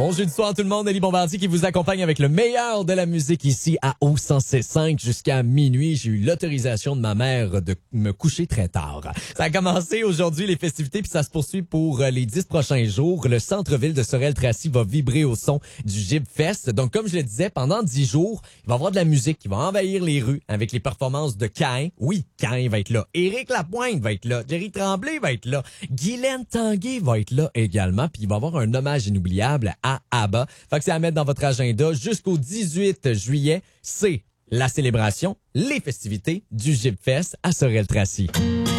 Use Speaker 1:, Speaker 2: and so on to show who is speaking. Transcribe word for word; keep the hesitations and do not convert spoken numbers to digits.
Speaker 1: Bon jeudi soir tout le monde, Elie Bombardier qui vous accompagne avec le meilleur de la musique ici à O cent six cinq jusqu'à minuit. J'ai eu l'autorisation de ma mère de me coucher très tard. Ça a commencé aujourd'hui les festivités puis ça se poursuit pour les dix prochains jours. Le centre-ville de Sorel-Tracy va vibrer au son du Gib Fest. Donc comme je le disais, pendant dix jours, il va y avoir de la musique qui va envahir les rues avec les performances de Cain. Oui, Cain va être là. Éric Lapointe va être là. Jerry Tremblay va être là. Guylaine Tanguay va être là également. Puis il va y avoir un hommage inoubliable à ABBA. Fait que c'est à mettre dans votre agenda jusqu'au dix-huit juillet. C'est la célébration, les festivités du Gib Fest à Sorel-Tracy.